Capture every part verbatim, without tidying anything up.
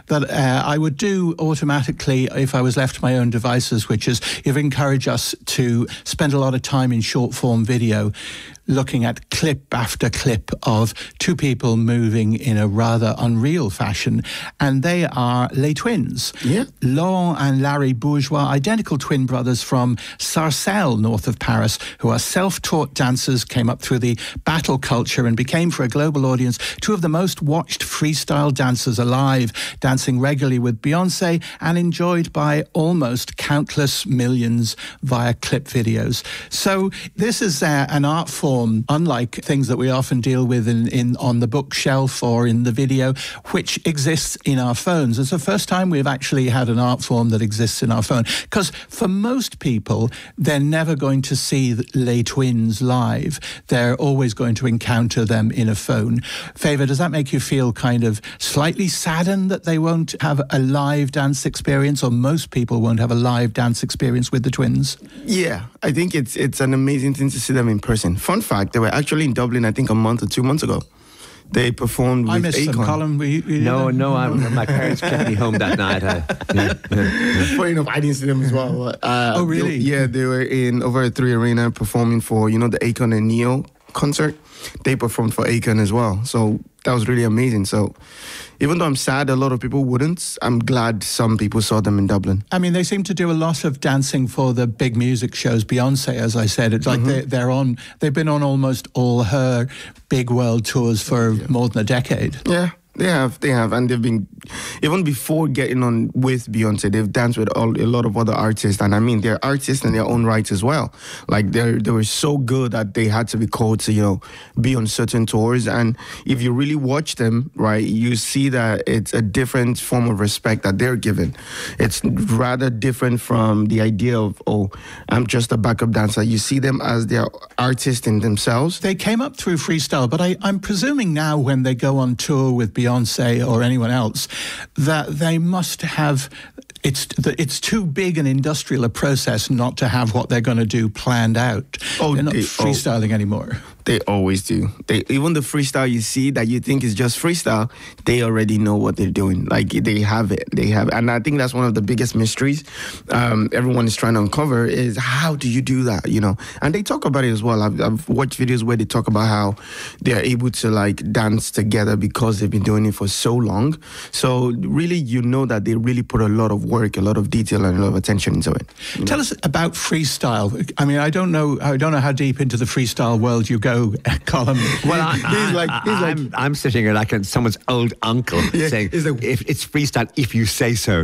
that uh, I would do automatically if I was left to my own devices, which is you've encouraged us to spend a lot of time in short form video, looking at clip after clip of two people moving in a rather unreal fashion. And they are Les Twins. Yeah. Laurent and Larry Bourgeois, identical twin brothers from Sarcelles, north of Paris, who are self-taught dancers, came up through the battle culture and became, for a global audience, two of the most watched freestyle dancers alive, dancing regularly with Beyoncé and enjoyed by almost countless millions via clip videos. So this is uh, an art form unlike things that we often deal with in, in on the bookshelf or in the video, which exists in our phones. It's the first time we've actually had an art form that exists in our phone. Because for most people, they're never going to see Les Twins live. They're always going to encounter them in a phone. Favour, does that make you feel kind of slightly saddened that they won't have a live dance experience, or most people won't have a live dance experience with the Twins? Yeah, I think it's it's an amazing thing to see them in person. Fun fact, they were actually in Dublin, I think, a month or two months ago. They performed with I missed Akon. them, Colin. Were you, were you No, there? no, I'm, my parents kept me home that night. I, yeah, yeah, yeah. Funny enough, I didn't see them as well. Uh, Oh, really? They, yeah, they were in Over at three Arena performing for, you know, the Akon and Neo concert. They performed for Akon as well. So that was really amazing. So even though I'm sad a lot of people wouldn't, I'm glad some people saw them in Dublin. I mean, they seem to do a lot of dancing for the big music shows. Beyonce, as I said, it's like mm-hmm. they, they're on, they've been on almost all her big world tours for yeah. more than a decade. Yeah. They have, they have, and they've been, even before getting on with Beyonce, they've danced with all, a lot of other artists, and I mean, they're artists in their own right as well. Like, they they were so good that they had to be called to, you know, be on certain tours, and if you really watch them, right, you see that it's a different form of respect that they're given. It's rather different from the idea of, oh, I'm just a backup dancer. You see them as they're artists in themselves. They came up through freestyle, but I, I'm presuming now when they go on tour with Beyonce or anyone else, that they must have, it's it's too big an industrial a process not to have what they're going to do planned out. Oh, they're not they, freestyling oh, anymore. They always do. They even the freestyle you see that you think is just freestyle, they already know what they're doing. Like, they have it. They have it. And I think that's one of the biggest mysteries um, everyone is trying to uncover is how do you do that, you know? And they talk about it as well. I've, I've watched videos where they talk about how they're able to, like, dance together because they've been doing it for so long. So really, you know that they really put a lot of work, a lot of detail, and a lot of attention into it. Tell know? us about freestyle. I mean, I don't know. I don't know how deep into the freestyle world you go. Colin. Well, I, he's I, like, he's I, like, I'm, I'm sitting here like someone's old uncle yeah, saying, like, if it's freestyle, if you say so.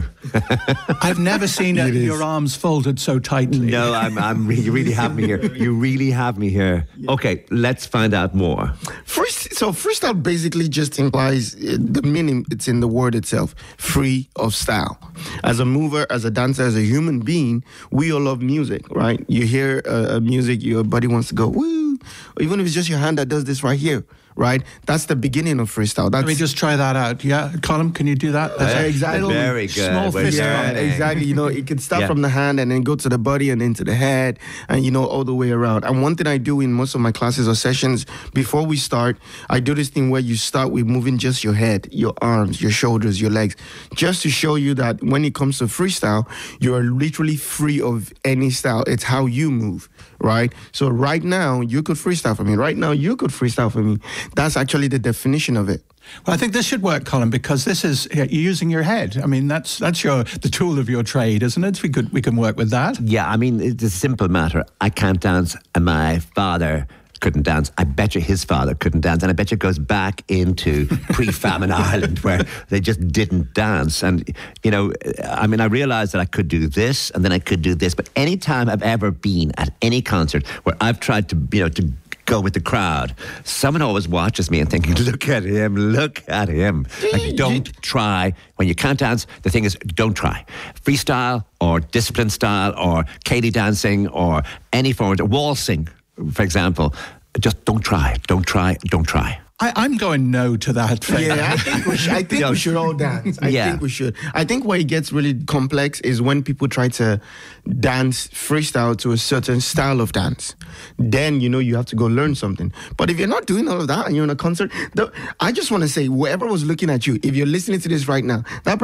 I've never seen a, your arms folded so tightly. No, I'm, I'm you really have me here. You really have me here. Okay, let's find out more. First, so freestyle basically just implies uh, the meaning. It's in the word itself, free of style. As a mover, as a dancer, as a human being, we all love music, right? You hear uh, music, your body wants to go woo. Or even if it's just your hand that does this right here, right? That's the beginning of freestyle. That's, Let me just try that out. Yeah, Colin, can you do that? Uh, exactly. Very good. Small fist Yeah, bump. exactly. You know, it can start Yeah. from the hand and then go to the body and into the head and, you know, all the way around. And one thing I do in most of my classes or sessions, before we start, I do this thing where you start with moving just your head, your arms, your shoulders, your legs, just to show you that when it comes to freestyle, you are literally free of any style. It's how you move, right? So right now, you could freestyle for me. Right now, you could freestyle for me. That's actually the definition of it. Well, I think this should work, Colin, because this is you're using your head. I mean, that's that's your the tool of your trade, isn't it? We could we can work with that. Yeah, I mean, it's a simple matter. I can't dance, and my father couldn't dance. I bet you his father couldn't dance, and I bet you it goes back into pre-famine Ireland where they just didn't dance. And, you know, I mean, I realised that I could do this, and then I could do this, but any time I've ever been at any concert where I've tried to, you know, to go with the crowd, someone always watches me and thinking, look at him, look at him. Like, don't try. When you can't dance, the thing is, don't try. Freestyle or discipline style or Katie dancing or any form of waltzing, for example, just don't try, don't try, don't try. I, I'm going no to that. Thing. Yeah, I think we should, I think we should all dance. I Yeah. think we should. I think where it gets really complex is when people try to dance freestyle to a certain style of dance. Then, you know, you have to go learn something. But if you're not doing all of that and you're in a concert, the, I just want to say, whoever was looking at you, if you're listening to this right now, that